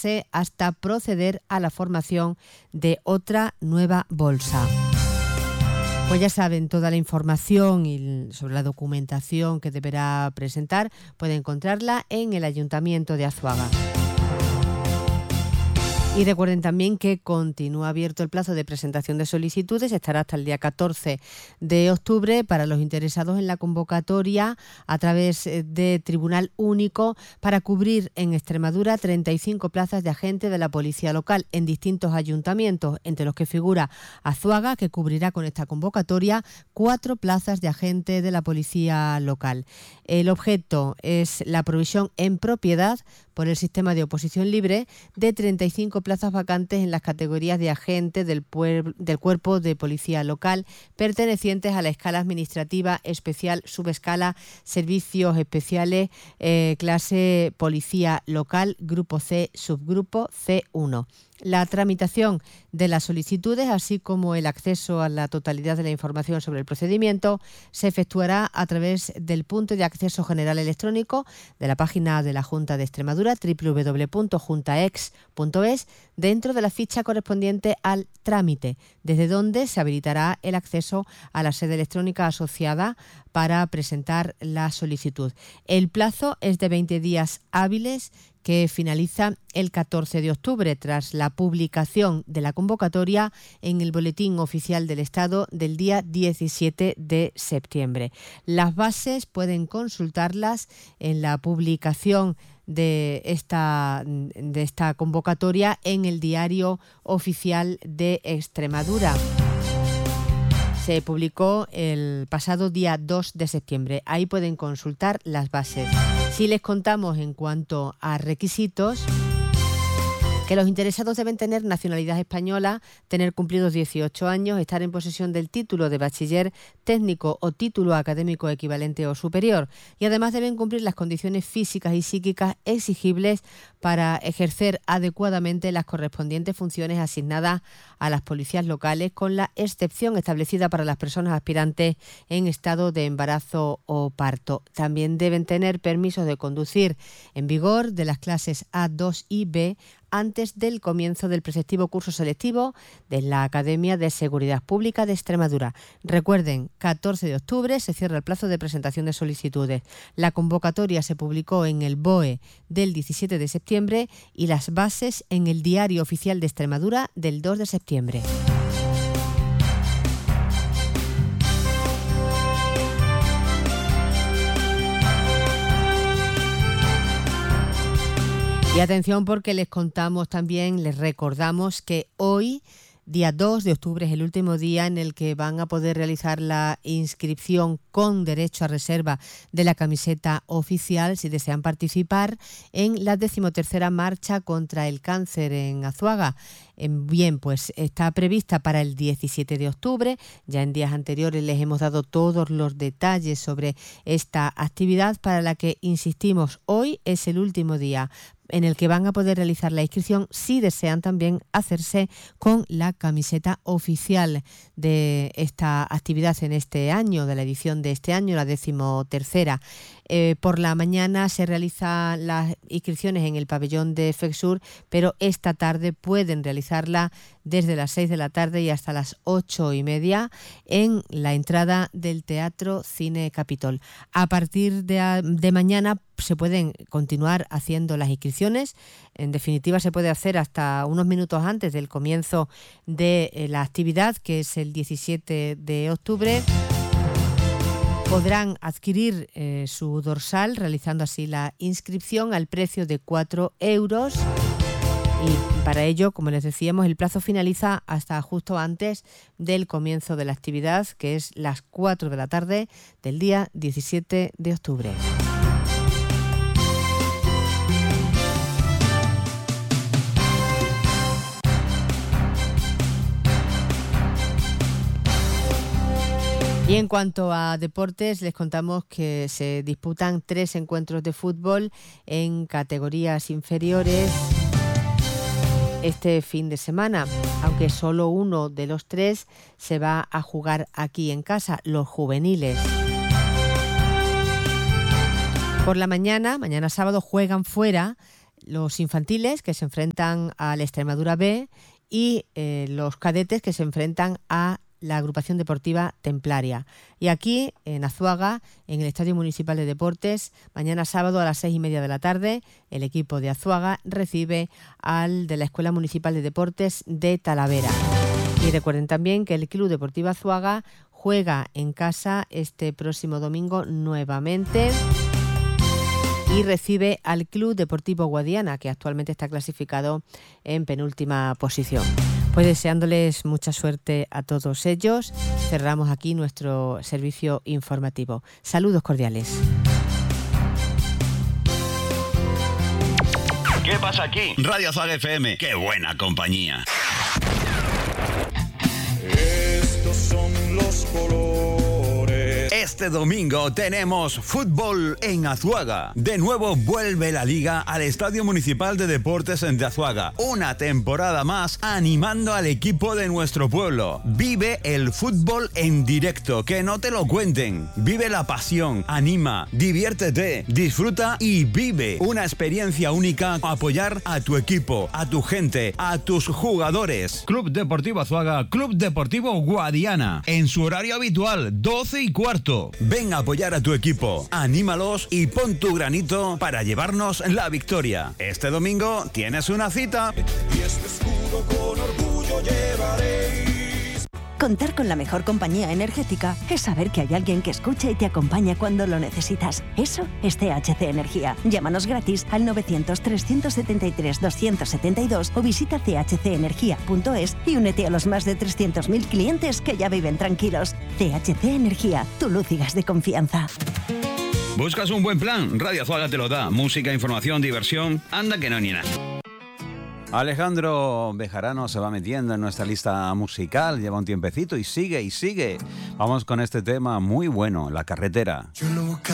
realizarse hasta proceder a la formación de otra nueva bolsa. Pues ya saben, toda la información sobre la documentación que deberá presentar puede encontrarla en el Ayuntamiento de Azuaga. Y recuerden también que continúa abierto el plazo de presentación de solicitudes, estará hasta el día 14 de octubre para los interesados en la convocatoria a través de Tribunal Único para cubrir en Extremadura 35 plazas de agente de la Policía Local en distintos ayuntamientos, entre los que figura Azuaga, que cubrirá con esta convocatoria 4 plazas de agente de la Policía Local. El objeto es la provisión en propiedad por el sistema de oposición libre de 35 plazas vacantes en las categorías de agente del Cuerpo de Policía Local pertenecientes a la escala administrativa especial, subescala, servicios especiales, clase Policía Local, Grupo C, subgrupo C1. La tramitación de las solicitudes, así como el acceso a la totalidad de la información sobre el procedimiento, se efectuará a través del punto de acceso general electrónico de la página de la Junta de Extremadura, www.juntaex.es, dentro de la ficha correspondiente al trámite, desde donde se habilitará el acceso a la sede electrónica asociada para presentar la solicitud. El plazo es de 20 días hábiles, que finaliza el 14 de octubre tras la publicación de la convocatoria en el Boletín Oficial del Estado del día 17 de septiembre. Las bases pueden consultarlas en la publicación de esta convocatoria en el Diario Oficial de Extremadura. Se publicó el pasado día 2 de septiembre. Ahí pueden consultar las bases. Si les contamos en cuanto a requisitos, que los interesados deben tener nacionalidad española, tener cumplidos 18 años, estar en posesión del título de bachiller técnico o título académico equivalente o superior, y además deben cumplir las condiciones físicas y psíquicas exigibles para ejercer adecuadamente las correspondientes funciones asignadas a las policías locales, con la excepción establecida para las personas aspirantes en estado de embarazo o parto. También deben tener permisos de conducir en vigor de las clases A, 2 y B antes del comienzo del preceptivo curso selectivo de la Academia de Seguridad Pública de Extremadura. Recuerden, 14 de octubre se cierra el plazo de presentación de solicitudes. La convocatoria se publicó en el BOE del 17 de septiembre y las bases en el Diario Oficial de Extremadura del 2 de septiembre. Y atención, porque les recordamos que hoy, día 2 de octubre, es el último día en el que van a poder realizar la inscripción con derecho a reserva de la camiseta oficial si desean participar en la 13ª marcha contra el cáncer en Azuaga. Bien, pues está prevista para el 17 de octubre. Ya en días anteriores les hemos dado todos los detalles sobre esta actividad, para la que, insistimos, hoy es el último día en el que van a poder realizar la inscripción si desean también hacerse con la camiseta oficial de esta actividad en este año, de la edición de este año, la 13ª. Por la mañana se realizan las inscripciones en el pabellón de FECSUR, pero esta tarde pueden realizarla desde las 6 de la tarde y hasta las 8:30 en la entrada del Teatro Cine Capitol. A partir de mañana se pueden continuar haciendo las inscripciones. En definitiva, se puede hacer hasta unos minutos antes del comienzo de la actividad, que es el 17 de octubre. Podrán adquirir su dorsal realizando así la inscripción al precio de 4 euros. Y para ello, como les decíamos, el plazo finaliza hasta justo antes del comienzo de la actividad, que es las 4 de la tarde del día 17 de octubre. Y en cuanto a deportes, les contamos que se disputan 3 encuentros de fútbol en categorías inferiores este fin de semana, aunque solo uno de los 3 se va a jugar aquí en casa, los juveniles. Por la mañana sábado, juegan fuera los infantiles, que se enfrentan a la Extremadura B, y los cadetes, que se enfrentan a la agrupación deportiva Templaria. Y aquí, en Azuaga, en el Estadio Municipal de Deportes, mañana sábado a las 6:30 de la tarde, el equipo de Azuaga recibe al de la Escuela Municipal de Deportes de Talavera. Y recuerden también que el Club Deportivo Azuaga juega en casa este próximo domingo nuevamente y recibe al Club Deportivo Guadiana, que actualmente está clasificado en penúltima posición. Pues deseándoles mucha suerte a todos ellos, cerramos aquí nuestro servicio informativo. Saludos cordiales. ¿Qué pasa aquí? Radio Azuaga FM. ¡Qué buena compañía! Estos son los colores. Este domingo tenemos fútbol en Azuaga. De nuevo vuelve la liga al Estadio Municipal de Deportes de Azuaga. Una temporada más animando al equipo de nuestro pueblo. Vive el fútbol en directo, que no te lo cuenten. Vive la pasión, anima, diviértete, disfruta y vive una experiencia única. Apoyar a tu equipo, a tu gente, a tus jugadores. Club Deportivo Azuaga, Club Deportivo Guadiana. En su horario habitual, 12:15. Ven a apoyar a tu equipo, anímalos y pon tu granito para llevarnos la victoria. Este domingo tienes una cita. Y este escudo con orgullo llevaréis. Contar con la mejor compañía energética es saber que hay alguien que escucha y te acompaña cuando lo necesitas. Eso es THC Energía. Llámanos gratis al 900-373-272 o visita chcenergia.es y únete a los más de 300.000 clientes que ya viven tranquilos. THC Energía, tu luz y gas de confianza. ¿Buscas un buen plan? Radio Azuaga te lo da. Música, información, diversión. Anda que no ni nada. Alejandro Bejarano se va metiendo en nuestra lista musical, lleva un tiempecito y sigue. Vamos con este tema muy bueno, La Carretera.